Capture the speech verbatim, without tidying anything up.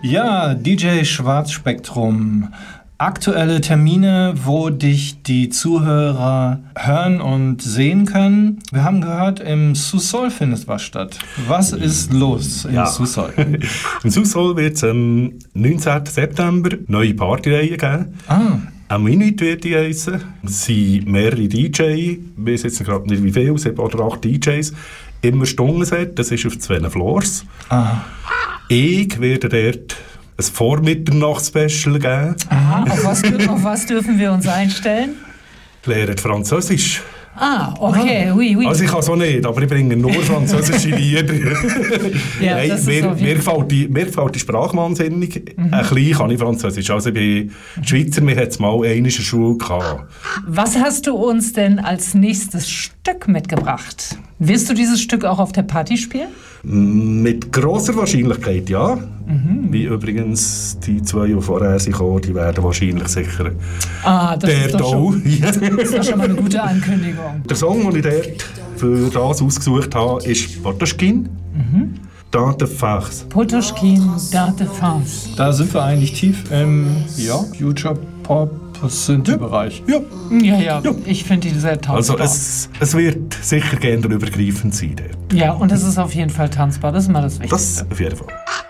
Ja, D J Schwarzspektrum. Aktuelle Termine, wo dich die Zuhörer hören und sehen können. Wir haben gehört, im Sous-Sol findet was statt. Was ist los im ja. Sous-Sol? Im Sous-Sol wird es am neunzehnten September neue Partyreihe geben. Ah. Am Minute wird die heissen. Es sind mehrere D Js, ich weiß jetzt gerade nicht wie viele, es sind oder acht D Js. Immer Stundenset, das ist auf zwei Floors. Ah. Ich werde dort ein Vormitternachts-Special geben. Aha, auf was, auf was dürfen wir uns einstellen? Ich lerne Französisch. Ah, okay, oui, oui. Also ich kann es auch nicht, aber ich bringe nur französische Lieder. Ja, Nein, das ist mir, auf mir, jeden gefällt die, mir gefällt die Sprache wahnsinnig. Mhm. Ein bisschen kann ich Französisch. Also ich bin Schweizer, mir hat es mal einmal in der Schule gehabt. Was hast du uns denn als nächstes Stück mitgebracht? Wirst du dieses Stück auch auf der Party spielen? Mit grosser Wahrscheinlichkeit, ja. Mhm. Wie übrigens die zwei, die vorher sind gekommen, die werden wahrscheinlich sicher ah, das der ist doch schon, das ist doch schon mal eine gute Ankündigung. Der Song, den ich dort für das ausgesucht habe, ist Potoschkin. Mhm. Dans de Farce. Potoschkin, Dans de Farce. Da sind wir eigentlich tief im ja, Future Pop Synthie-Bereich. Ja. Ja, ja, ja. Ich finde die sehr tanzbar. Also es, es wird sicher genderübergreifend sein dort. Ja, und es ist auf jeden Fall tanzbar. Das ist mal das Wichtigste. Das auf jeden Fall.